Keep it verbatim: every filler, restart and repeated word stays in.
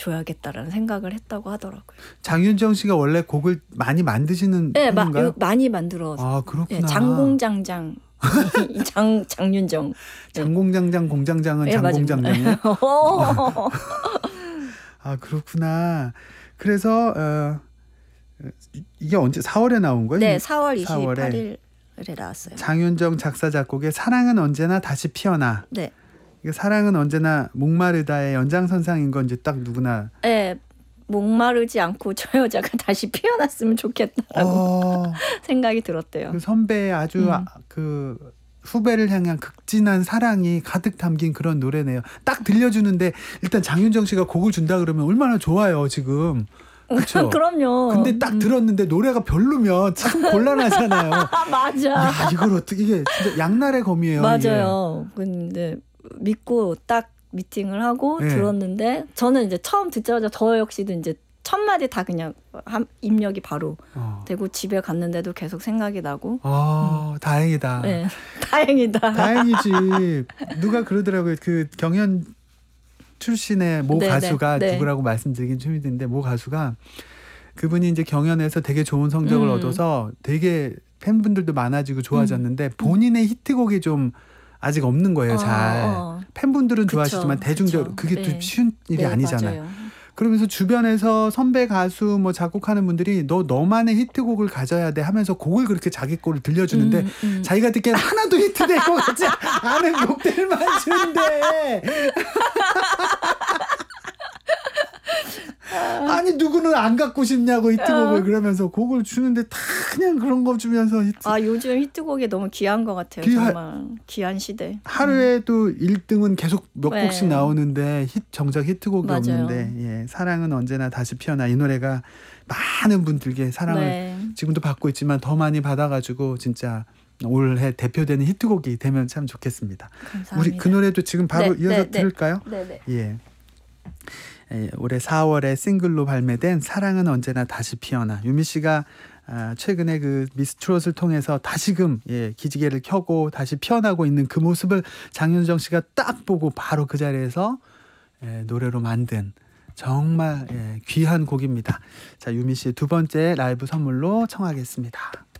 줘야겠다라는 생각을 했다고 하더라고요. 장윤정 씨가 원래 곡을 많이 만드시는 네, 마, 분인가요? 많이 만들어. 아, 그렇구나. 네, 장공장장. 장 장윤정. 장공장장 공장장은 네, 장공장장이에요? 아, 그렇구나. 그래서 어, 이게 언제 사월에 나온 거예요? 네, 사월 이십팔 일에 나왔어요. 장윤정 작사 작곡의 사랑은 언제나 다시 피어나. 네. 이게 사랑은 언제나 목마르다의 연장선상인 건 이제 딱 누구나. 네. 목마르지 않고 저 여자가 다시 피어났으면 좋겠다라고 어, 생각이 들었대요. 그 선배의 아주 음. 아, 그 후배를 향한 극진한 사랑이 가득 담긴 그런 노래네요. 딱 들려주는데 일단 장윤정 씨가 곡을 준다 그러면 얼마나 좋아요 지금. 그렇죠. 그럼요. 근데 딱 들었는데 노래가 별로면 참 곤란하잖아요. 맞아. 야, 이걸 어떻게 이게 진짜 양날의 검이에요. 맞아요. 이게. 근데 믿고 딱 미팅을 하고 네. 들었는데 저는 이제 처음 듣자마자 저 역시도 이제 첫 마디 다 그냥 한, 입력이 바로 어. 되고 집에 갔는데도 계속 생각이 나고. 아, 음. 다행이다. 네, 다행이다. 다행이지. 누가 그러더라고요. 그 경연 출신의 모 네, 가수가 네, 네. 누구라고 말씀드리긴 좀 힘든데 모 가수가 그분이 이제 경연에서 되게 좋은 성적을 음. 얻어서 되게 팬분들도 많아지고 좋아졌는데 음. 본인의 히트곡이 좀 아직 없는 거예요. 어, 잘. 어. 팬분들은 그쵸, 좋아하시지만 대중적으로 그쵸. 그게 또 네. 쉬운 일이 네, 아니잖아요. 맞아요. 그러면서 주변에서 선배 가수 뭐 작곡하는 분들이 너 너만의 히트곡을 가져야 돼 하면서 곡을 그렇게 자기 거를 들려주는데 음, 음. 자기가 듣기엔 하나도 히트될 것 같지 않은 곡들만 주는데 아니 누구는 안 갖고 싶냐고 히트곡을 어. 그러면서 곡을 주는데 다 그냥 그런 거 주면서 히트. 아 요즘 히트곡이 너무 귀한 것 같아요. 귀하- 정말 귀한 시대. 하루에도 일 등은 계속 몇 네. 곡씩 나오는데 히, 정작 히트곡이 맞아요. 없는데 예, 사랑은 언제나 다시 피어나 이 노래가 많은 분들께 사랑을 네. 지금도 받고 있지만 더 많이 받아가지고 진짜 올해 대표되는 히트곡이 되면 참 좋겠습니다. 감사합니다. 우리 그 노래도 지금 바로 네, 이어서 네, 네. 들을까요? 네네. 예. 예, 올해 사월에 싱글로 발매된 사랑은 언제나 다시 피어나. 유미 씨가 아, 최근에 그 미스트롯을 통해서 다시금 예, 기지개를 켜고 다시 피어나고 있는 그 모습을 장윤정 씨가 딱 보고 바로 그 자리에서 예, 노래로 만든 정말 예, 귀한 곡입니다. 자, 유미 씨의 두 번째 라이브 선물로 청하겠습니다.